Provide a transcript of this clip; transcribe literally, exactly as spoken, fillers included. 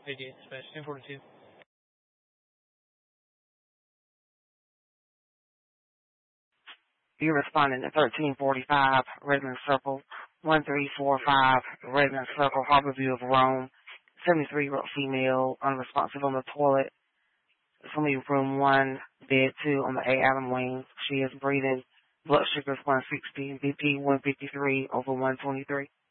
They did. Dispatch ten forty-two. You're responding to thirteen forty-five, Redmond Circle, one three four five, Redmond Circle, Harborview of Rome, seventy-three-year-old female, unresponsive on the toilet. It's only room one, bed two on the A. Adam wing. She is breathing. Blood sugar is one sixty, B P one fifty-three over one twenty-three.